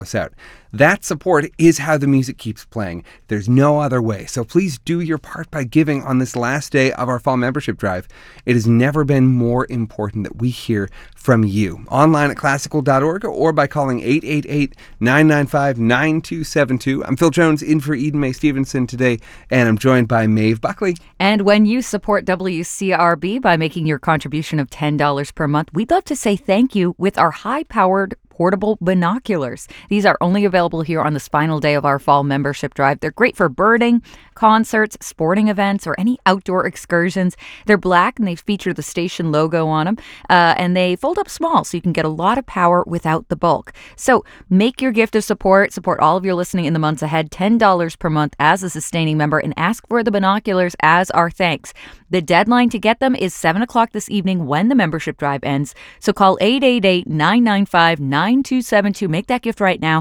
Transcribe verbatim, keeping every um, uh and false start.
us out. That support is how the music keeps playing. There's no other way. So please do your part by giving on this last day of our fall membership drive. It has never been more important that we hear from you. Online at classical dot org or by calling eight eight eight, nine nine five, nine two seven two. I'm Phil Jones in for Eden May Stevenson today, and I'm joined by Maeve Buckley. And when you support W C R B by making your contribution of ten dollars per month, we'd love to say thank you with our high-powered portable binoculars. These are only available here on this final day of our fall membership drive. They're great for birding, concerts, sporting events, or any outdoor excursions. They're black and they feature the station logo on them, uh, and they fold up small so you can get a lot of power without the bulk. So make your gift of support, support all of your listening in the months ahead, ten dollars per month as a sustaining member, and ask for the binoculars as our thanks. The deadline to get them is seven o'clock this evening when the membership drive ends. So call eight eight eight, nine nine five, nine two seven two. Make that gift right now.